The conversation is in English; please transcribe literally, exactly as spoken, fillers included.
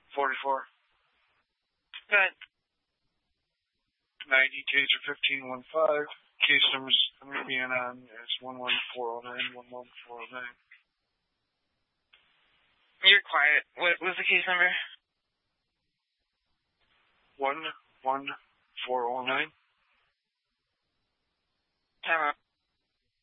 forty-four. Go ahead. ninety Taser fifteen one five. Case numbers being on is one one four oh nine, one one four oh nine. You're quiet. What was the case number? one one four oh nine. Time out.